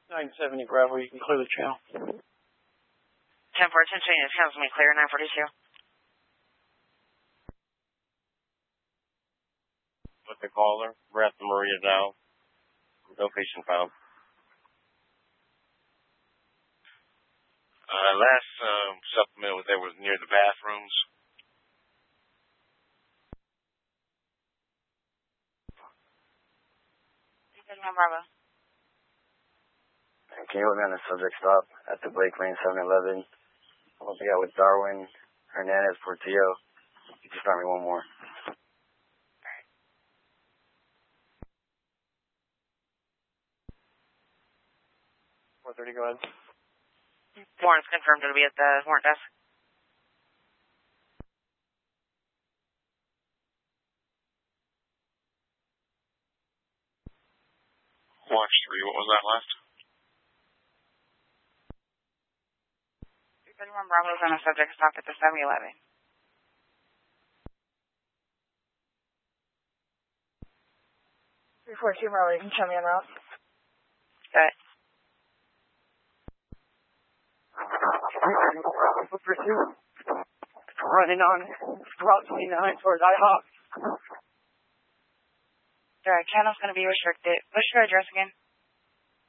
970 Bravo, you can clear the channel. 10-4, attention, units, channels may clear, 942. With the caller, we're at the Maria now. No patient found. Last supplement there was near the bathrooms. Bravo. Can you hold me on the subject stop at the Blake Lane 7-Eleven? I'm going to be out with Darwin Hernandez Portillo. You just start me one more. Alright. 430, go ahead. Warrant's confirmed it'll be at the warrant desk. Watch 3, what was that last? 31 Bravo's on a subject stop at the 7-Eleven. Bravo, you can show me en route. Good. Running on Route 29 towards IHOP. Alright, channel's going to be restricted. What's your address again?